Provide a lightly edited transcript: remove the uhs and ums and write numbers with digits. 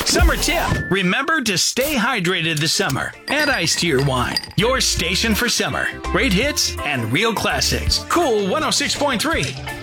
Summer tip. Remember to stay hydrated this summer. Add ice to your wine. Your station for summer. Great hits and real classics. Cool 106.3.